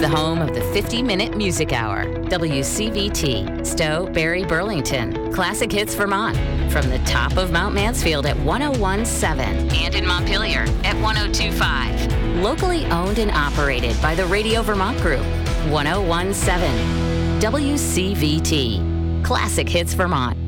the home of the 50-minute music hour. WCVT, Stowe, Barry, Burlington. Classic Hits Vermont. From the top of Mount Mansfield at 101.7 and in Montpelier at 102.5. Locally owned and operated by the Radio Vermont Group. 101.7 WCVT. Classic Hits Vermont.